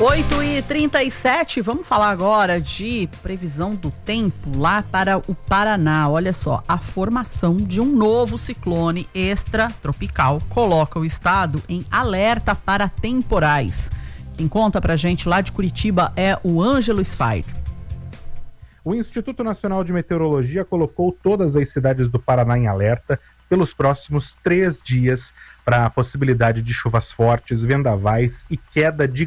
8h37, vamos falar agora de previsão do tempo lá para o Paraná. Olha só, a formação de um novo ciclone extratropical coloca o estado em alerta para temporais. Quem conta pra gente lá de Curitiba é o Ângelo Sfair. O Instituto Nacional de Meteorologia colocou todas as cidades do Paraná em alerta pelos próximos 3 dias para a possibilidade de chuvas fortes, vendavais e queda de